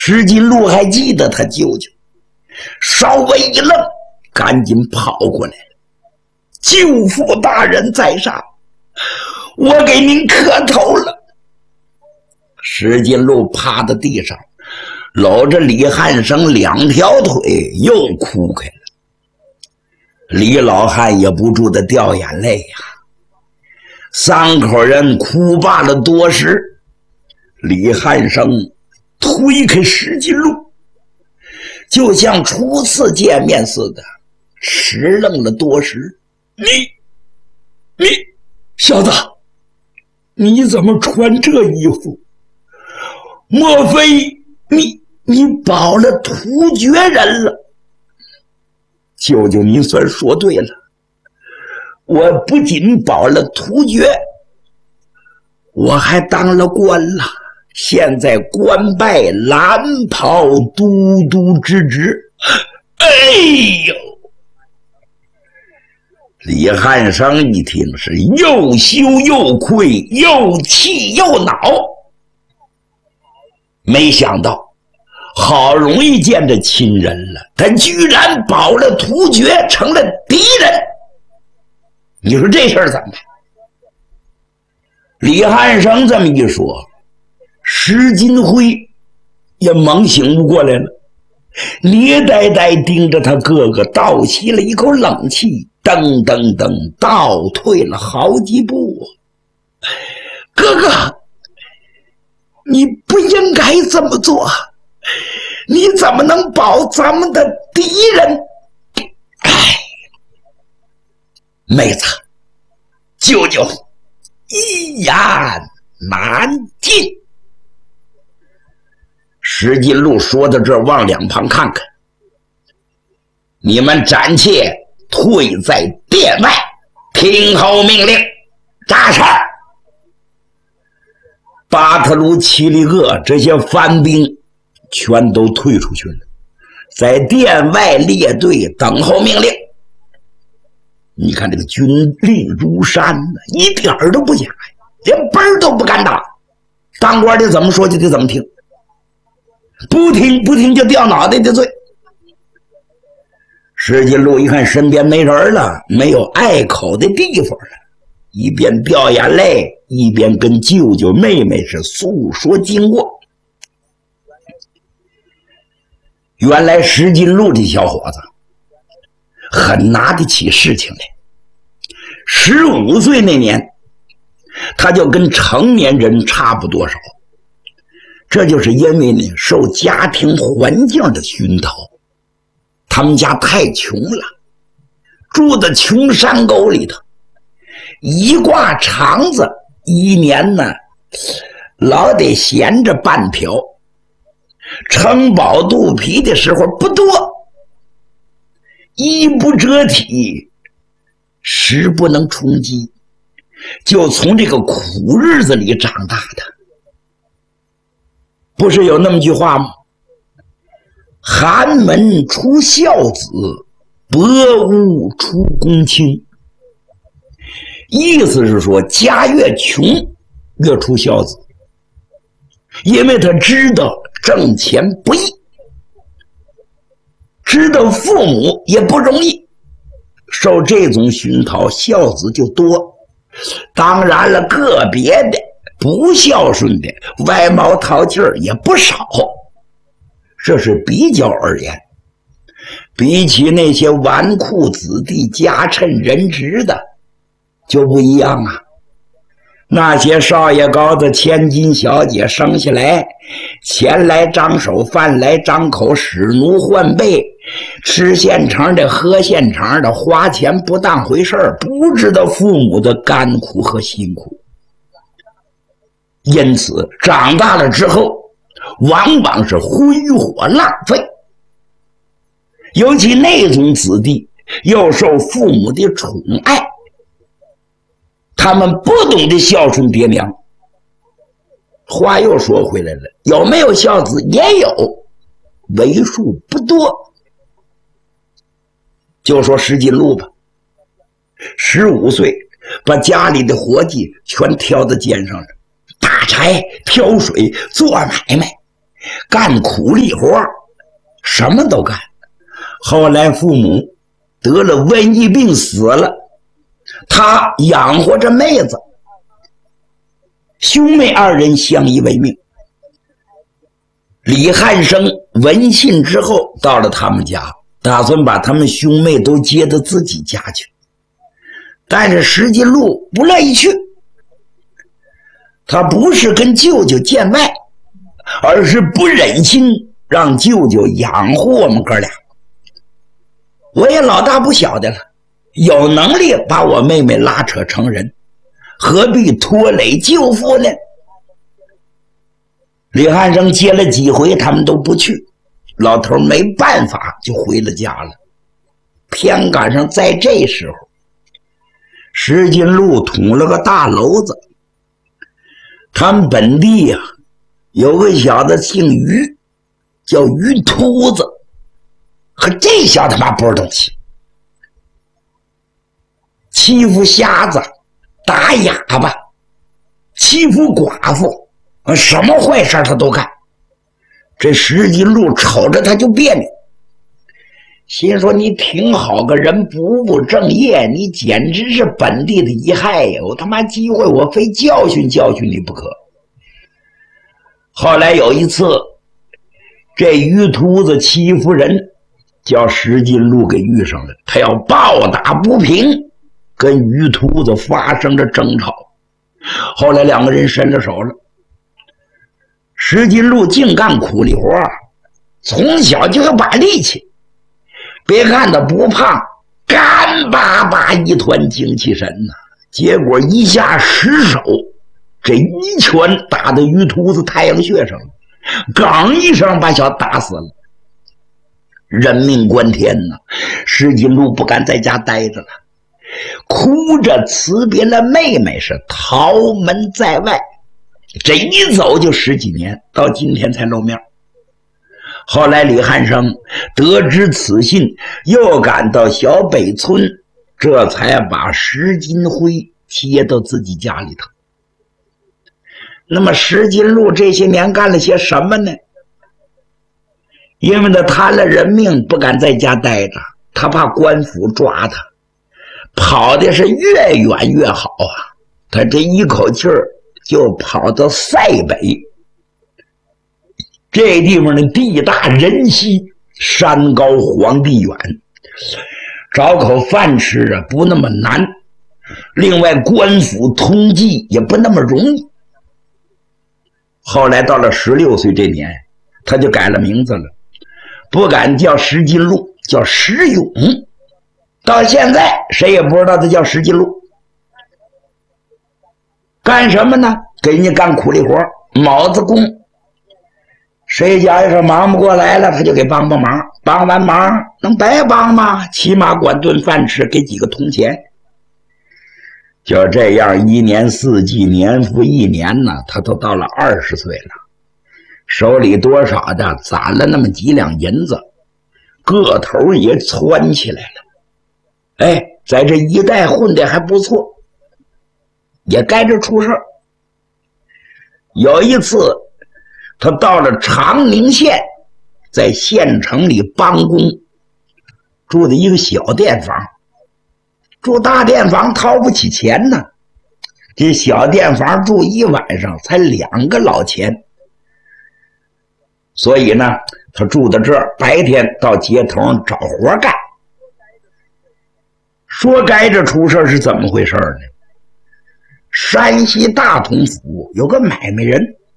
石金路还记得他舅舅，稍微一愣，赶紧跑过来了。舅父大人在上，我给您磕头了。石金路趴在地上，搂着李汉生两条腿又哭开了。李老汉也不住的掉眼泪呀。三口人哭罢了多时，李汉生推开石金路，就像初次见面似的，迟愣了多时。你小子，你怎么穿这衣服？莫非你保了突厥人了？舅舅，您算说对了，我不仅保了突厥，我还当了官了，现在官拜蓝袍都督之职。哎呦！李汉生一听是又羞又愧，又气又恼，没想到好容易见着亲人了，他居然保了突厥成了敌人。你说这事儿怎么办？李汉生这么一说，石金辉也猛醒悟过来了，捏呆呆盯着他哥哥，倒吸了一口冷气，噔噔噔倒退了好几步。哥哥，你不应该这么做，你怎么能保咱们的敌人？哎，妹子，舅舅一言难尽。石金路说到这儿，往两旁看看，你们暂且退在殿外，听候命令。扎事儿。巴特鲁齐里厄这些番兵全都退出去了，在殿外列队等候命令。你看这个军令如山呢，一点儿都不假呀，连本儿都不敢打。当官的怎么说就得怎么听，不听就掉脑袋的罪。石金路一看身边没人了，没有碍口的地方了，一边掉眼泪，一边跟舅舅妹妹是诉说经过。原来石金路这小伙子很拿得起事情来。15岁那年，他就跟成年人差不多少，这就是因为呢受家庭环境的熏陶，他们家太穷了，住在穷山沟里头，一挂肠子一年呢老得闲着半瓢，撑饱肚皮的时候不多，衣不遮体，食不能充饥，就从这个苦日子里长大的。不是有那么句话吗？寒门出孝子，薄屋出公卿。意思是说，家越穷越出孝子，因为他知道挣钱不易，知道父母也不容易，受这种熏陶，孝子就多。当然了，个别的不孝顺的外貌套劲儿也不少，这是比较而言。比起那些纨绔子弟家趁人直的就不一样啊。那些少爷高子千金小姐生下来，钱来张手，饭来张口，使奴换辈，吃现成的喝现成的，花钱不当回事儿，不知道父母的甘苦和辛苦。因此长大了之后往往是挥霍浪费，尤其那种子弟又受父母的宠爱，他们不懂得孝顺爹娘。话又说回来了，有没有孝子？也有，为数不多。就说石金路吧，15岁把家里的活计全挑到肩上了，打柴挑水做买卖， 干苦力活，什么都干。后来父母得了瘟疫病死了，他养活着妹子，兄妹二人相依为命。李汉生闻信之后到了他们家，打算把他们兄妹都接到自己家去，但是石金禄不乐意去。他不是跟舅舅见外，而是不忍心让舅舅养活我们哥俩。我也老大不小的了，有能力把我妹妹拉扯成人，何必拖累舅父呢？李汉生接了几回他们都不去，老头没办法就回了家了。偏赶上在这时候，石金禄捅了个大篓子。他们本地呀，有个小子姓于，叫于秃子，可这小他妈不是东西，欺负瞎子，打哑巴，欺负寡妇，什么坏事他都干。这石金禄瞅着他就别扭，心说你挺好个人，不务正业，你简直是本地的遗害呀！我他妈机会我非教训教训你不可。后来有一次，这于秃子欺负人，叫石金禄给遇上了，他要暴打不平，跟于秃子发生了争吵。后来两个人伸了手了。石金禄净干苦力活，从小就有把力气，别看他不胖，干巴巴一团精气神呐。结果一下失手，这一拳打到于秃子太阳穴上了，刚一声把小打死了。人命关天呐，石金禄不敢在家待着了，哭着辞别了妹妹，是逃门在外。这一走就10几年，到今天才露面。后来李汉生得知此信，又赶到小北村，这才把石金辉接到自己家里头。那么石金禄这些年干了些什么呢？因为他贪了人命，不敢在家待着，他怕官府抓他，跑的是越远越好啊。他这一口气儿就跑到塞北，这地方的地大人稀，山高皇帝远，找口饭吃啊不那么难，另外官府通缉也不那么容易。后来到了16岁这年，他就改了名字了，不敢叫石金禄，叫石勇。到现在谁也不知道他叫石金禄。干什么呢？给人家干苦力活，卯子工。谁家要是忙不过来了，他就给帮帮忙，帮完忙能白帮吗？起码管顿饭吃，给几个铜钱。就这样一年四季，年复一年呢，他都到了20岁了，手里多少的攒了那么几两银子，个头也窜起来了。哎，在这一带混得还不错，也该着出事。有一次他到了长宁县，在县城里帮工，住的一个小店房。住大店房掏不起钱呢，这小店房住一晚上才2个老钱。所以呢，他住在这儿，白天到街头上找活干。说该着出事是怎么回事呢？山西大同府有个买卖人，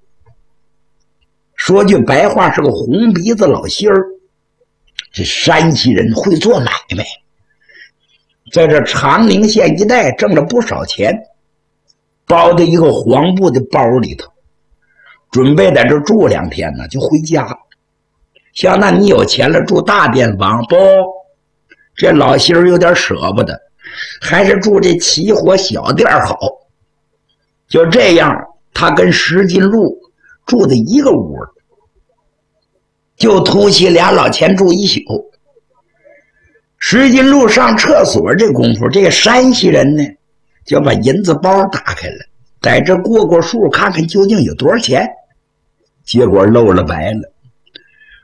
说句白话是个红鼻子老仙儿。这山西人会做买卖，在这长宁县一带挣了不少钱，包在一个黄布的包里头，准备在这住2天呢，就回家。像那你有钱了住大店房不？这老仙儿有点舍不得，还是住这起火小店好。就这样，他跟石金禄住的一个屋，就突起2老钱住一宿。石金禄上厕所这功夫，这个山西人呢就把银子包打开了，在这过数，看看究竟有多少钱。 结果露了白了。